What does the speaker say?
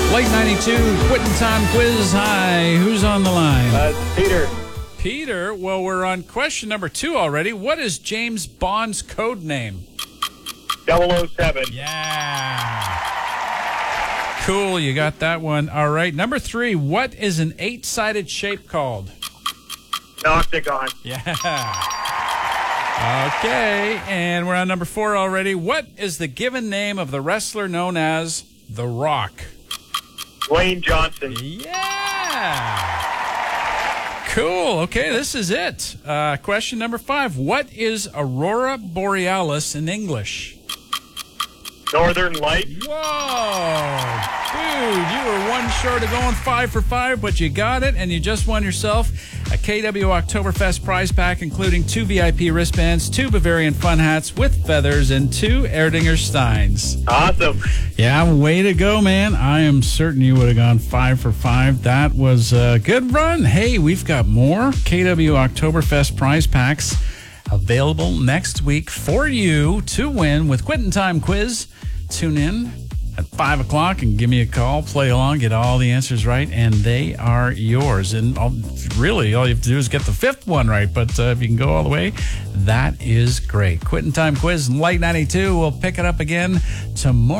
Late 92, Quitting Time Quiz. Hi, who's on the line? Peter. Peter, well, we're on question number 2 already. What is James Bond's code name? 007. Yeah. Cool, you got that one. All right, number 3, what is an 8-sided shape called? An octagon. Yeah. Okay, and we're on number 4 already. What is the given name of the wrestler known as The Rock? Dwayne Johnson. Yeah. Cool. Okay, this is it. Question number 5. What is Aurora Borealis in English? Northern Light. Whoa. Dude, you were one short of going 5 for 5, but you got it, and you just won yourself a KW Oktoberfest prize pack, including 2 VIP wristbands, 2 Bavarian Fun hats with feathers, and 2 Erdinger Steins. Awesome. Yeah, way to go, man. I am certain you would have gone 5 for 5. That was a good run. Hey, we've got more KW Oktoberfest prize packs available next week for you to win with Quitting Time Quiz. Tune in at 5 o'clock and give me a call, play along, get all the answers right, and they are yours. And really, all you have to do is get the 5th one right, but if you can go all the way, that is great. Quitting Time Quiz, Light 92. We'll pick it up again tomorrow.